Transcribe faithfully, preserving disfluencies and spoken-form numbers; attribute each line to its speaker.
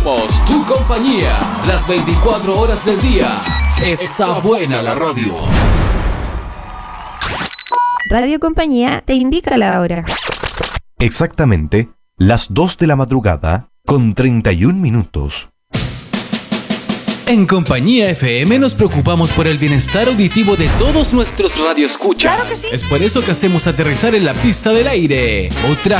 Speaker 1: Somos tu compañía, las veinticuatro horas del día. Está buena la radio.
Speaker 2: Radio Compañía te indica la hora.
Speaker 3: Exactamente las dos de la madrugada con treinta y un minutos.
Speaker 1: En Compañía F M nos preocupamos por el bienestar auditivo de todos nuestros radioescuchas.
Speaker 2: ¡Claro que sí!
Speaker 1: Es por eso que hacemos aterrizar en la pista del aire otra